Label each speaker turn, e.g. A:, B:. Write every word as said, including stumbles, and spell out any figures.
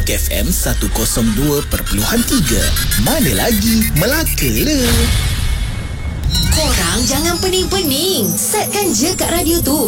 A: Bulk F M seratus dua perpuluhan tiga. Mana lagi Melaka le.
B: Korang jangan pening-pening. Setkan je kat radio tu.